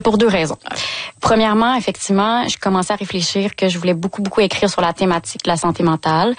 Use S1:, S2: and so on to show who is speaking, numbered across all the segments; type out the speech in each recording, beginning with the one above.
S1: Pour 2 raisons. Premièrement, effectivement, je commençais à réfléchir que je voulais beaucoup écrire sur la thématique de la santé mentale.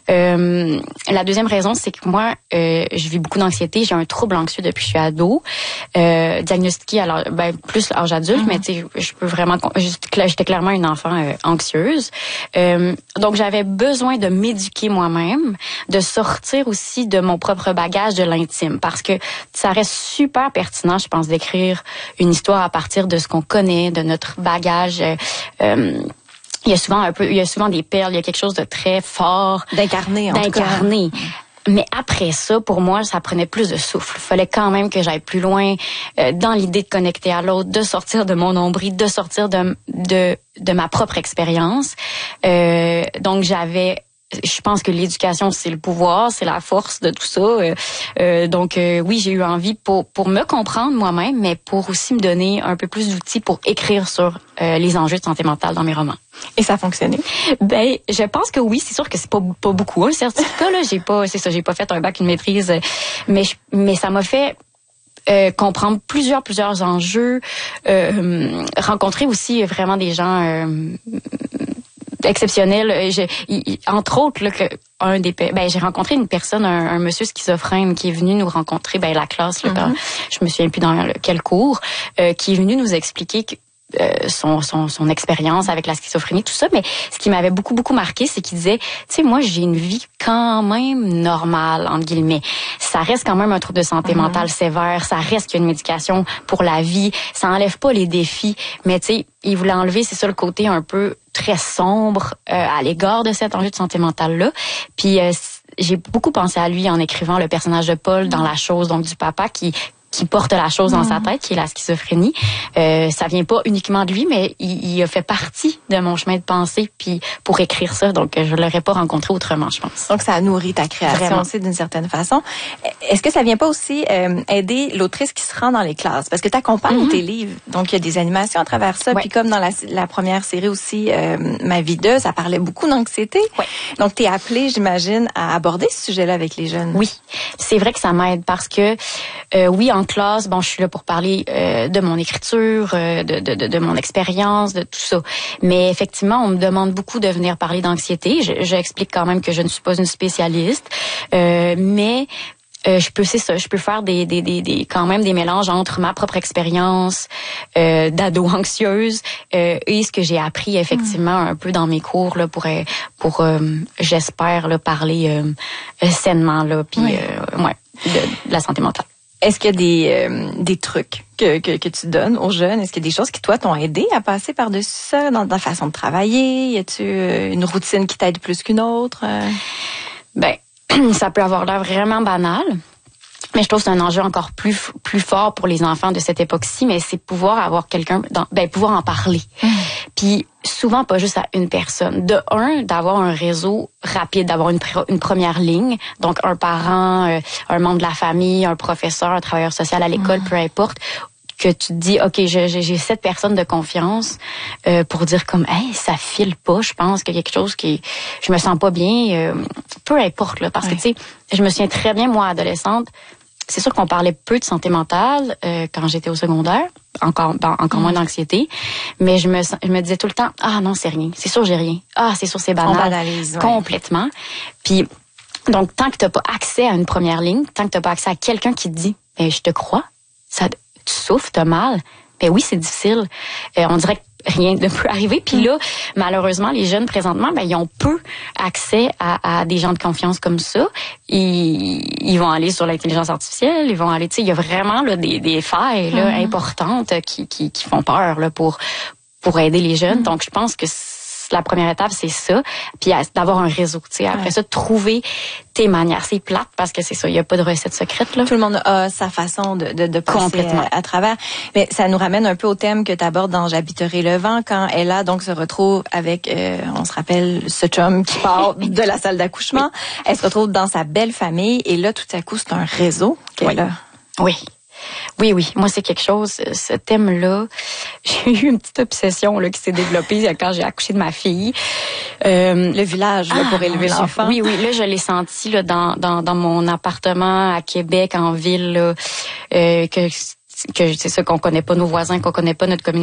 S1: La deuxième raison, c'est que moi, je vis beaucoup d'anxiété. J'ai un trouble anxieux depuis que je suis ado, diagnostiqué alors plus âge adulte, mais tu sais, je peux vraiment, j'étais clairement une enfant anxieuse. Donc j'avais besoin de m'éduquer moi-même, de sortir aussi de mon propre bagage de l'intime, parce que ça reste super pertinent, je pense, d'écrire une histoire à partir de ce qu'on connaît, de notre bagage. Il y a souvent des perles, il y a quelque chose de très fort.
S2: D'incarner.
S1: Mais après ça, pour moi, ça prenait plus de souffle. Il fallait quand même que j'aille plus loin dans l'idée de connecter à l'autre, de sortir de mon nombril, de sortir de ma propre expérience. Donc, je pense que l'éducation, c'est le pouvoir, c'est la force de tout ça. Donc, oui, j'ai eu envie pour me comprendre moi-même, mais pour aussi me donner un peu plus d'outils pour écrire sur les enjeux de santé mentale dans mes romans.
S2: Et ça a fonctionné?
S1: Ben, je pense que oui. C'est sûr que c'est pas beaucoup. Un certificat, là, j'ai pas fait un bac, une maîtrise, mais ça m'a fait comprendre plusieurs enjeux, rencontrer aussi vraiment des gens exceptionnel. Entre autres, là, j'ai rencontré une personne, un monsieur schizophrène qui est venu nous rencontrer, la classe, là, quand, je me souviens plus dans quel cours, qui est venu nous expliquer que son expérience avec la schizophrénie, tout ça. Mais ce qui m'avait beaucoup marqué, c'est qu'il disait, tu sais, moi, j'ai une vie quand même normale, entre guillemets. Ça reste quand même un trouble de santé mentale sévère. Ça reste qu'il y a une médication pour la vie. Ça enlève pas les défis. Mais tu sais, il voulait enlever, c'est ça, le côté un peu très sombre à l'égard de cet enjeu de santé mentale-là. Puis j'ai beaucoup pensé à lui en écrivant le personnage de Paul dans La Chose, donc du papa qui porte la chose dans sa tête, qui est la schizophrénie. Ça vient pas uniquement de lui, mais il a fait partie de mon chemin de pensée puis pour écrire ça. Donc, je l'aurais pas rencontré autrement, je pense.
S2: Donc, ça a nourri ta création aussi d'une certaine façon. Est-ce que ça vient pas aussi aider l'autrice qui se rend dans les classes? Parce que tu accompagnes tes livres. Donc, il y a des animations à travers ça. Puis comme dans la première série aussi, Ma vie d'eux, ça parlait beaucoup d'anxiété. Donc, tu es appelée, j'imagine, à aborder ce sujet-là avec les jeunes.
S1: Oui, c'est vrai que ça m'aide parce que, oui, en classe, je suis là pour parler de mon écriture, de mon expérience, de tout ça. Mais effectivement, on me demande beaucoup de venir parler d'anxiété. J'explique quand même que je ne suis pas une spécialiste, mais je peux faire quand même des mélanges entre ma propre expérience d'ado anxieuse et ce que j'ai appris effectivement un peu dans mes cours là pour j'espère là parler sainement là puis de la santé mentale.
S2: Est-ce qu'il y a des trucs que tu donnes aux jeunes? Est-ce qu'il y a des choses qui, toi, t'ont aidé à passer par-dessus ça dans ta façon de travailler? Y a-tu une routine qui t'aide plus qu'une autre?
S1: Ça peut avoir l'air vraiment banal. Mais je trouve que c'est un enjeu encore plus fort pour les enfants de cette époque-ci, mais c'est pouvoir avoir pouvoir en parler. Puis souvent pas juste à une personne. D'avoir un réseau rapide, d'avoir une première ligne, donc un parent, un membre de la famille, un professeur, un travailleur social à l'école, peu importe, que tu te dis, OK, j'ai cette personne de confiance pour dire comme, hey, ça file pas, je pense qu'il y a quelque chose je me sens pas bien, peu importe, là, parce que, tu sais, je me souviens très bien, moi, adolescente, c'est sûr qu'on parlait peu de santé mentale quand j'étais au secondaire, encore moins d'anxiété, mais je me disais tout le temps, ah non, c'est rien, c'est sûr j'ai rien, ah c'est sûr c'est banal,
S2: on banalise,
S1: complètement. Puis donc tant que t'as pas accès à une première ligne, tant que t'as pas accès à quelqu'un qui te dit, je te crois, tu souffres, t'as mal, oui c'est difficile, on dirait que rien ne peut arriver. Puis là, malheureusement, les jeunes présentement, ils ont peu accès à des gens de confiance comme ça. Ils vont aller sur l'intelligence artificielle, ils vont aller, tu sais, il y a vraiment là des failles là importantes qui font peur là pour aider les jeunes. Donc je pense que la première étape, c'est ça. Puis d'avoir un réseau, tu sais. Après ça, trouver tes manières. C'est plate parce que c'est ça, il n'y a pas de recette secrète, là.
S2: Tout le monde a sa façon de passer à travers. Mais ça nous ramène un peu au thème que tu abordes dans J'habiterai le vent, quand Ella donc se retrouve avec, on se rappelle, ce chum qui part de la salle d'accouchement. Elle se retrouve dans sa belle famille et là, tout à coup, c'est un réseau qu'elle a.
S1: Oui. Moi, c'est quelque chose, ce thème-là, j'ai eu une petite obsession là qui s'est développée quand j'ai accouché de ma fille.
S2: Le village là, pour élever l'enfant.
S1: Oui, là, je l'ai senti là dans mon appartement à Québec, en ville, là, que c'est ça qu'on connaît pas nos voisins, qu'on connaît pas notre communauté